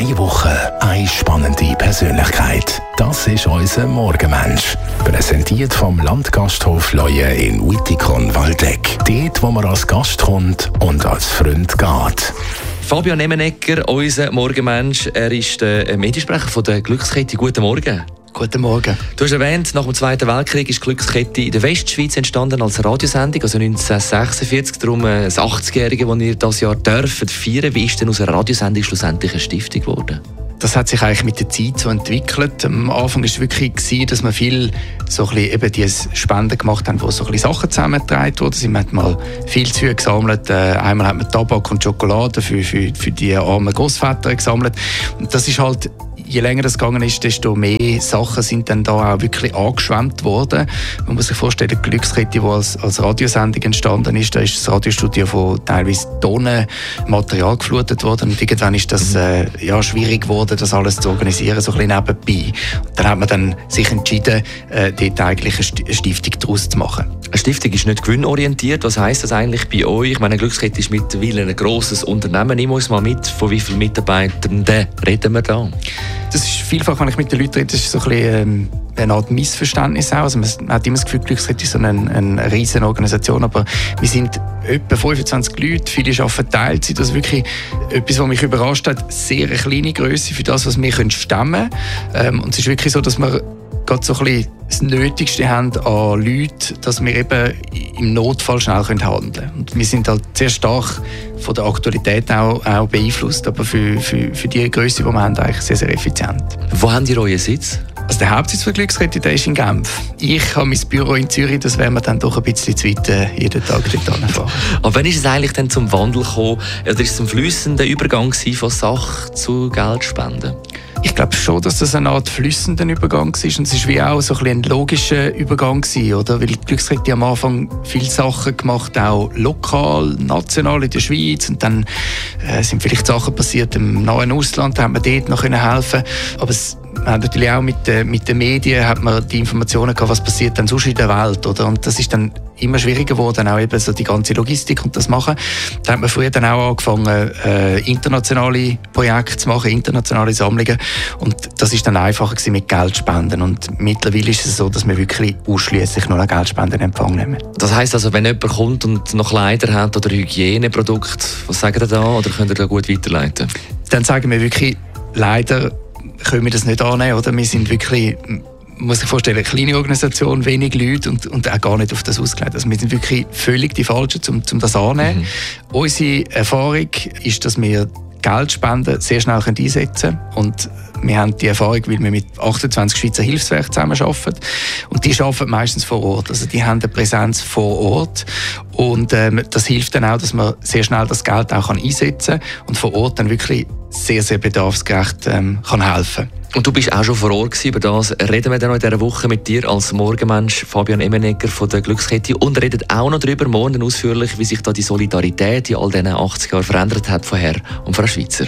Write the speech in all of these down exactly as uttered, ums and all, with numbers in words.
Jede Woche eine spannende Persönlichkeit. Das ist unser Morgenmensch. Präsentiert vom Landgasthof Leue in Wittikon-Waldeck. Dort, wo man als Gast kommt und als Freund geht. Fabian Emenegger, unser Morgenmensch, er ist der Mediensprecher von der Glückskette. Guten Morgen. Guten Morgen. Du hast erwähnt, nach dem Zweiten Weltkrieg ist die Glückskette in der Westschweiz entstanden als Radiosendung, also neunzehnhundertsechsundvierzig, darum das achtzigjährige, das ihr dieses Jahr dürft feiern. Wie ist denn aus einer Radiosendung schlussendlich eine Stiftung geworden? Das hat sich eigentlich mit der Zeit so entwickelt. Am Anfang war es wirklich, dass wir viel so ein bisschen eben diese Spenden gemacht haben, wo so ein bisschen Sachen zusammengetragen wurden. Man hat mal viel Zeug gesammelt. Einmal hat man Tabak und Schokolade für, für, für die armen Großväter gesammelt. Und das ist halt, je länger das gegangen ist, desto mehr Sachen sind dann da auch wirklich angeschwemmt worden. Man muss sich vorstellen, die Glückskette, die als, als Radiosendung entstanden ist, da ist das Radiostudio von teilweise Tonnen Material geflutet worden. Und irgendwann ist das äh, ja, schwierig geworden, das alles zu organisieren, so ein bisschen nebenbei. Und dann hat man dann sich entschieden, äh, dort eigentlich eine Stiftung daraus zu machen. Eine Stiftung ist nicht gewinnorientiert. Was heisst das eigentlich bei euch? Ich meine, eine Glückskette ist mittlerweile ein grosses Unternehmen. Nimm uns mal mit, von wie vielen Mitarbeitern reden wir da? Das ist vielfach, wenn ich mit den Leuten rede, das ist so ein bisschen ähm, eine Art Missverständnis auch. Also man hat immer das Gefühl, Glückskette ist so eine, eine riesige Organisation, aber wir sind etwa fünfundzwanzig Leute, viele arbeiten Teilzeit. Das ist wirklich etwas, was mich überrascht hat, sehr eine kleine Grösse für das, was wir stemmen können. Ähm, und es ist wirklich so, dass wir gerade so ein bisschen das Nötigste haben an Leuten, dass wir eben im Notfall schnell handeln können. Und wir sind halt sehr stark von der Aktualität auch, auch beeinflusst, aber für, für, für die Grösse, die wir haben, eigentlich sehr, sehr effizient. Wo haben ihr euren Sitz? Also der Hauptsitz der Glückskette, der ist in Genf. Ich habe mein Büro in Zürich, das werden wir dann doch ein bisschen zu weit äh, jeden Tag dort hinfahren. Aber wann ist es eigentlich dann zum Wandel gekommen? Oder ist es ein fließender Übergang von Sache zu Geldspenden? Ich glaube schon, dass das eine Art fließender Übergang war. Und es war wie auch so ein, ein logischer Übergang gewesen, oder? Weil die Glückskette am Anfang viele Sachen gemacht, auch lokal, national in der Schweiz. Und dann äh, sind vielleicht Sachen passiert im nahen Ausland, da haben wir dort noch helfen können. Aber es Man hat natürlich auch mit, äh, mit den Medien hat man die Informationen gehabt, was passiert dann sonst in der Welt, oder? Und das ist dann immer schwieriger geworden, auch eben so die ganze Logistik und das machen. Da hat man früher dann auch angefangen, äh, internationale Projekte zu machen, internationale Sammlungen. Und das ist dann einfacher gewesen mit Geldspenden. Und mittlerweile ist es so, dass wir wirklich ausschließlich nur Geldspenden in Empfang nehmen. Das heisst also, wenn jemand kommt und noch Kleider hat oder Hygieneprodukte, was sagt ihr da? Oder könnt ihr da gut weiterleiten? Dann sagen wir wirklich, leider können wir das nicht annehmen, oder? Wir sind wirklich, man muss sich vorstellen, eine kleine Organisation, wenig Leute und, und auch gar nicht auf das ausgelegt. Also wir sind wirklich völlig die Falschen, um, um das anzunehmen. Mhm. Unsere Erfahrung ist, dass wir Geldspenden sehr schnell einsetzen können. Und wir haben die Erfahrung, weil wir mit achtundzwanzig Schweizer Hilfswerken zusammenarbeiten. Und die arbeiten meistens vor Ort. Also die haben eine Präsenz vor Ort. Und ähm, das hilft dann auch, dass man sehr schnell das Geld auch einsetzen kann und vor Ort dann wirklich sehr, sehr bedarfsgerecht ähm, kann helfen. Und du bist auch schon vor Ort gewesen. Über das reden wir dann noch in dieser Woche mit dir als Morgenmensch Fabian Emenegger von der Glückskette und reden auch noch darüber morgen ausführlich, wie sich da die Solidarität in all diesen achtzig Jahren verändert hat von Herr und Frau Schweizer.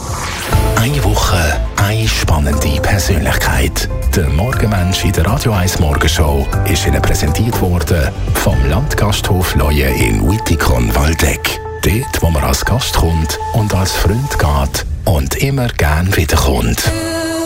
Eine Woche, eine spannende Persönlichkeit. Der Morgenmensch in der Radio eins Morgenshow ist Ihnen präsentiert worden vom Landgasthof Leue in Wittikon-Waldeck. Dort, wo man als Gast kommt und als Freund geht und immer gern wiederkommt.